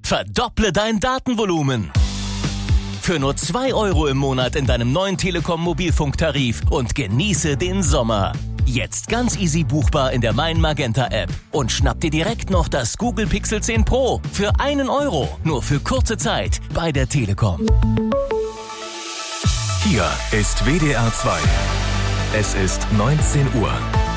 Verdopple dein Datenvolumen. Für nur 2 € im Monat in deinem neuen Telekom Mobilfunktarif und genieße den Sommer. Jetzt ganz easy buchbar in der Mein Magenta App und schnapp dir direkt noch das Google Pixel 10 Pro für 1 €, nur für kurze Zeit bei der Telekom. Hier ist WDR 2. Es ist 19 Uhr.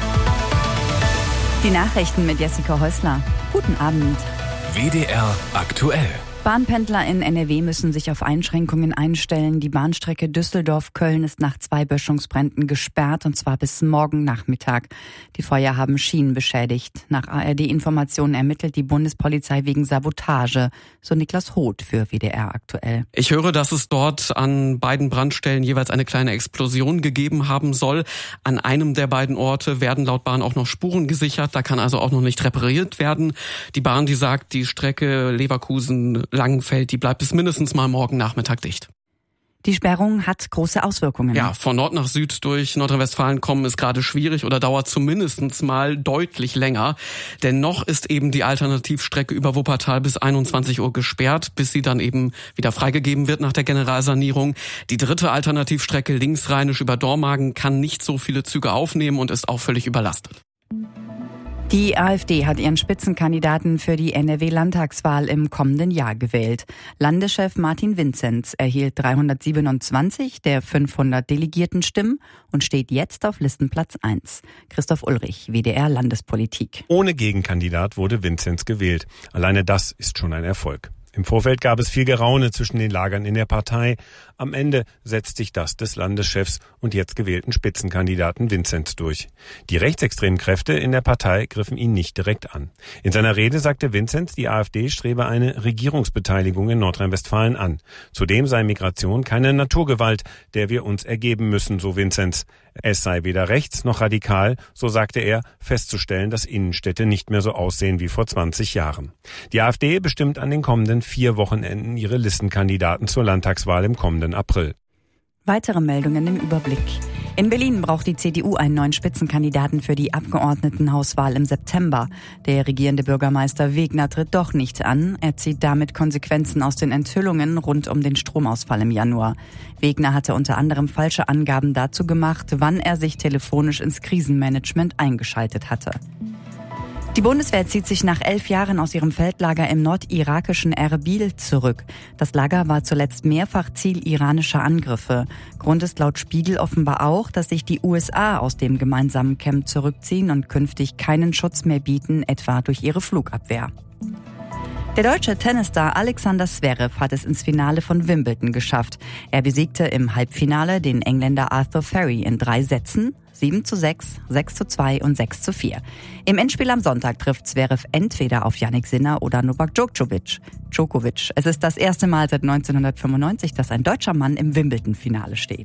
Die Nachrichten mit Jessica Häusler. Guten Abend. WDR aktuell. Bahnpendler in NRW müssen sich auf Einschränkungen einstellen. Die Bahnstrecke Düsseldorf-Köln ist nach 2 Böschungsbränden gesperrt, und zwar bis morgen Nachmittag. Die Feuer haben Schienen beschädigt. Nach ARD-Informationen ermittelt die Bundespolizei wegen Sabotage. So Niklas Hoth für WDR aktuell. Ich höre, dass es dort an beiden Brandstellen jeweils eine kleine Explosion gegeben haben soll. An einem der beiden Orte werden laut Bahn auch noch Spuren gesichert. Da kann also auch noch nicht repariert werden. Die Bahn, die sagt, die Strecke Leverkusen-Langenfeld, die bleibt bis mindestens mal morgen Nachmittag dicht. Die Sperrung hat große Auswirkungen. Ja, von Nord nach Süd durch Nordrhein-Westfalen kommen ist gerade schwierig oder dauert zumindest mal deutlich länger. Denn noch ist eben die Alternativstrecke über Wuppertal bis 21 Uhr gesperrt, bis sie dann eben wieder freigegeben wird nach der Generalsanierung. Die dritte Alternativstrecke linksrheinisch über Dormagen kann nicht so viele Züge aufnehmen und ist auch völlig überlastet. Die AfD hat ihren Spitzenkandidaten für die NRW-Landtagswahl im kommenden Jahr gewählt. Landeschef Martin Vinzenz erhielt 327 der 500 Delegiertenstimmen und steht jetzt auf Listenplatz 1. Christoph Ulrich, WDR Landespolitik. Ohne Gegenkandidat wurde Vinzenz gewählt. Alleine das ist schon ein Erfolg. Im Vorfeld gab es viel Geraune zwischen den Lagern in der Partei. Am Ende setzt sich das des Landeschefs und jetzt gewählten Spitzenkandidaten Vinzenz durch. Die rechtsextremen Kräfte in der Partei griffen ihn nicht direkt an. In seiner Rede sagte Vinzenz, die AfD strebe eine Regierungsbeteiligung in Nordrhein-Westfalen an. Zudem sei Migration keine Naturgewalt, der wir uns ergeben müssen, so Vinzenz. Es sei weder rechts noch radikal, so sagte er, festzustellen, dass Innenstädte nicht mehr so aussehen wie vor 20 Jahren. Die AfD bestimmt an den kommenden 4 Wochenenden ihre Listenkandidaten zur Landtagswahl im kommenden April. Weitere Meldungen im Überblick. In Berlin braucht die CDU einen neuen Spitzenkandidaten für die Abgeordnetenhauswahl im September. Der regierende Bürgermeister Wegner tritt doch nicht an. Er zieht damit Konsequenzen aus den Enthüllungen rund um den Stromausfall im Januar. Wegner hatte unter anderem falsche Angaben dazu gemacht, wann er sich telefonisch ins Krisenmanagement eingeschaltet hatte. Die Bundeswehr zieht sich nach 11 Jahren aus ihrem Feldlager im nordirakischen Erbil zurück. Das Lager war zuletzt mehrfach Ziel iranischer Angriffe. Grund ist laut Spiegel offenbar auch, dass sich die USA aus dem gemeinsamen Camp zurückziehen und künftig keinen Schutz mehr bieten, etwa durch ihre Flugabwehr. Der deutsche Tennisstar Alexander Zverev hat es ins Finale von Wimbledon geschafft. Er besiegte im Halbfinale den Engländer Arthur Ferry in 3 Sätzen, 7:6, 6:2 und 6:4. Im Endspiel am Sonntag trifft Zverev entweder auf Jannik Sinner oder Novak Djokovic. Es ist das erste Mal seit 1995, dass ein deutscher Mann im Wimbledon-Finale steht.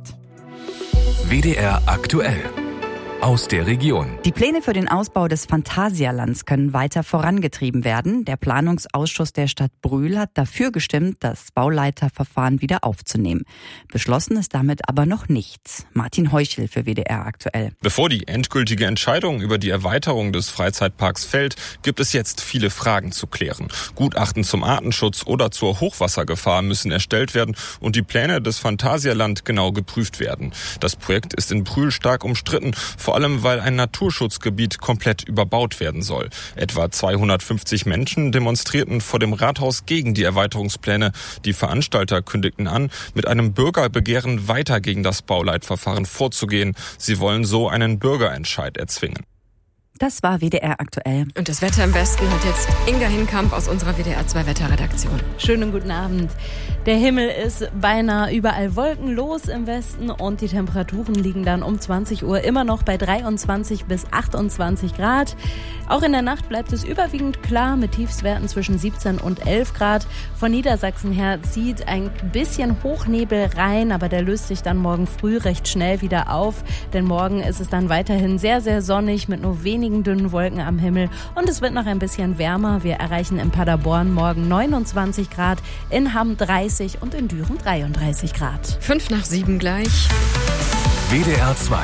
WDR aktuell. Aus der Region. Die Pläne für den Ausbau des Phantasialands können weiter vorangetrieben werden. Der Planungsausschuss der Stadt Brühl hat dafür gestimmt, das Bauleiterverfahren wieder aufzunehmen. Beschlossen ist damit aber noch nichts. Martin Heuchel für WDR aktuell. Bevor die endgültige Entscheidung über die Erweiterung des Freizeitparks fällt, gibt es jetzt viele Fragen zu klären. Gutachten zum Artenschutz oder zur Hochwassergefahr müssen erstellt werden und die Pläne des Phantasialand genau geprüft werden. Das Projekt ist in Brühl stark umstritten, vor allem weil ein Naturschutzgebiet komplett überbaut werden soll. Etwa 250 Menschen demonstrierten vor dem Rathaus gegen die Erweiterungspläne. Die Veranstalter kündigten an, mit einem Bürgerbegehren weiter gegen das Bauleitverfahren vorzugehen. Sie wollen so einen Bürgerentscheid erzwingen. Das war WDR aktuell. Und das Wetter im Westen hat jetzt Inga Hinkamp aus unserer WDR 2 Wetterredaktion. Schönen guten Abend. Der Himmel ist beinahe überall wolkenlos im Westen und die Temperaturen liegen dann um 20 Uhr immer noch bei 23 bis 28 Grad. Auch in der Nacht bleibt es überwiegend klar mit Tiefstwerten zwischen 17 und 11 Grad. Von Niedersachsen her zieht ein bisschen Hochnebel rein, aber der löst sich dann morgen früh recht schnell wieder auf. Denn morgen ist es dann weiterhin sehr, sehr sonnig mit nur wenigen dünnen Wolken am Himmel und es wird noch ein bisschen wärmer. Wir erreichen in Paderborn morgen 29 Grad, in Hamm 30 und in Düren 33 Grad. 5 nach 7 gleich. WDR 2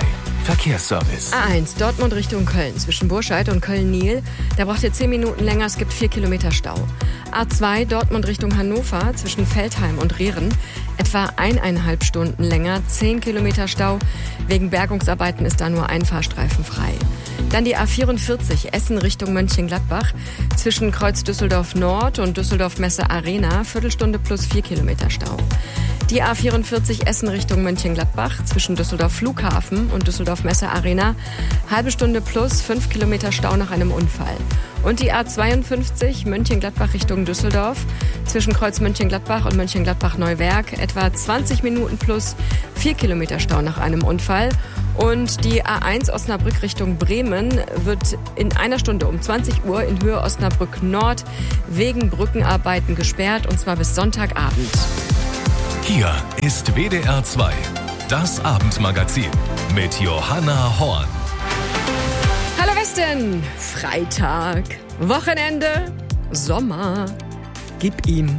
Verkehrsservice. A1 Dortmund Richtung Köln zwischen Burscheid und Köln-Niel. Da braucht ihr 10 Minuten länger, es gibt 4 Kilometer Stau. A2 Dortmund Richtung Hannover zwischen Veltheim und Rehren. Etwa 1,5 Stunden länger, 10 Kilometer Stau. Wegen Bergungsarbeiten ist da nur ein Fahrstreifen frei. Dann die A44 Essen Richtung Mönchengladbach zwischen Kreuz Düsseldorf Nord und Düsseldorf Messe Arena. Viertelstunde plus 4 Kilometer Stau. Die A44 Essen Richtung Mönchengladbach zwischen Düsseldorf Flughafen und Düsseldorf Messe Arena. Halbe Stunde plus 5 Kilometer Stau nach einem Unfall. Und die A52 Mönchengladbach Richtung Düsseldorf zwischen Kreuz Mönchengladbach und Mönchengladbach-Neuwerk. Etwa 20 Minuten plus 4 Kilometer Stau nach einem Unfall. Und die A1 Osnabrück Richtung Bremen wird in einer Stunde um 20 Uhr in Höhe Osnabrück Nord wegen Brückenarbeiten gesperrt, und zwar bis Sonntagabend. Hier ist WDR 2, das Abendmagazin mit Johanna Horn. Hallo Westen, Freitag, Wochenende, Sommer. Gib ihm.